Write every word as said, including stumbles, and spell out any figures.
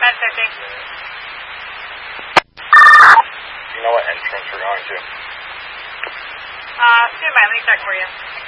ten fifty. You know what entrance we're going to? Uh, stand by. Let me check for you.